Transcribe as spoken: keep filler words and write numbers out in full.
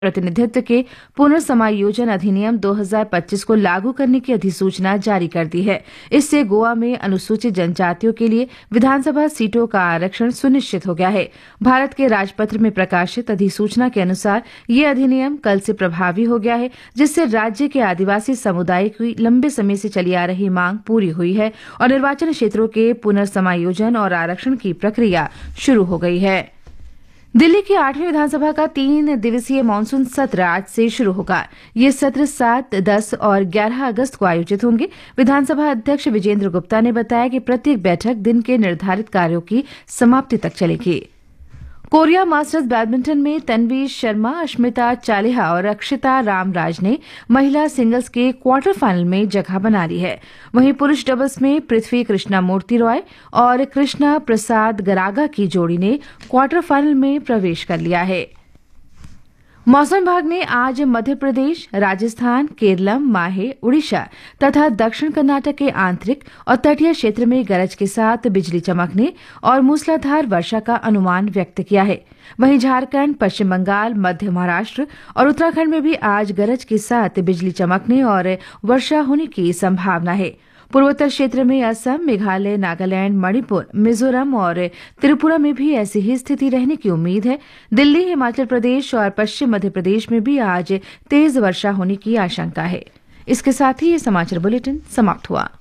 प्रतिनिधित्व के पुनर्समायोजन अधिनियम दो हज़ार पच्चीस को लागू करने की अधिसूचना जारी कर दी है। इससे गोवा में अनुसूचित जनजातियों के लिए विधानसभा सीटों का आरक्षण सुनिश्चित हो गया है। भारत के राजपत्र में प्रकाशित अधिसूचना के अनुसार ये अधिनियम कल से प्रभावी हो गया है, जिससे राज्य के आदिवासी समुदाय की लंबे समय से चली आ रही मांग पूरी हुई है और निर्वाचन क्षेत्रों के पुनर्समायोजन और आरक्षण की प्रक्रिया शुरू हो गई है। दिल्ली की आठवीं विधानसभा का तीन दिवसीय मानसून सत्र आज से शुरू होगा। ये सत्र सात, दस और ग्यारह अगस्त को आयोजित होंगे। विधानसभा अध्यक्ष विजेंद्र गुप्ता ने बताया कि प्रत्येक बैठक दिन के निर्धारित कार्यों की समाप्ति तक चलेगी। कोरिया मास्टर्स बैडमिंटन में तन्वी शर्मा, अश्मिता चालिहा और अक्षिता रामराज ने महिला सिंगल्स के क्वार्टर फाइनल में जगह बना ली है। वहीं पुरुष डबल्स में पृथ्वी कृष्णा मूर्ति रॉय और कृष्णा प्रसाद गरागा की जोड़ी ने क्वार्टर फाइनल में प्रवेश कर लिया है। मौसम विभाग ने आज मध्य प्रदेश, राजस्थान, केरलम, माहे, उड़ीसा तथा दक्षिण कर्नाटक के आंतरिक और तटीय क्षेत्र में गरज के साथ बिजली चमकने और मूसलाधार वर्षा का अनुमान व्यक्त किया है। वहीं झारखंड, पश्चिम बंगाल, मध्य महाराष्ट्र और उत्तराखंड में भी आज गरज के साथ बिजली चमकने और वर्षा होने की संभावना है। पूर्वोत्तर क्षेत्र में असम, मेघालय, नागालैंड, मणिपुर, मिजोरम और त्रिपुरा में भी ऐसी ही स्थिति रहने की उम्मीद है। दिल्ली, हिमाचल प्रदेश और पश्चिम मध्य प्रदेश में भी आज तेज वर्षा होने की आशंका है। इसके साथ ही ये समाचार बुलेटिन समाप्त हुआ।